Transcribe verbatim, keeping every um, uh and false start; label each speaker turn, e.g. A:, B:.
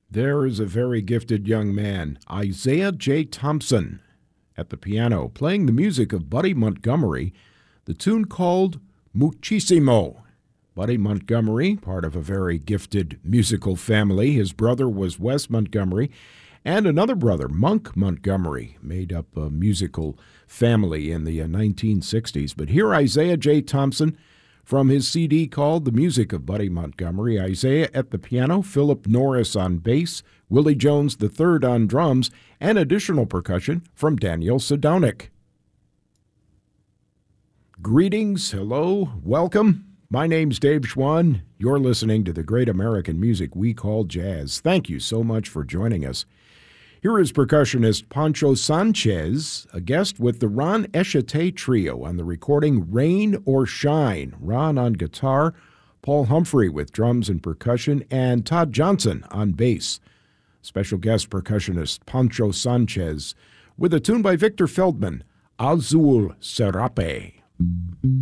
A: There is a very gifted young man, Isaiah J. Thompson, at the piano, playing the music of Buddy Montgomery, the tune called Muchissimo. Buddy Montgomery, part of a very gifted musical family. His brother was Wes Montgomery, and another brother, Monk Montgomery, made up a musical family in the nineteen sixties. But here, Isaiah J. Thompson, from his C D called The Music of Buddy Montgomery. Isaiah at the piano, Philip Norris on bass, Willie Jones the third on drums, and additional percussion from Daniel Sadownik. Greetings, hello, welcome. My name's Dave Schwann. You're listening to the great American music we call jazz. Thank you so much for joining us. Here is percussionist Pancho Sanchez, a guest with the Ron Eshate Trio on the recording Rain or Shine. Ron on guitar, Paul Humphrey with drums and percussion, and Todd Johnson on bass. Special guest percussionist Pancho Sanchez with a tune by Victor Feldman, Azul Serape.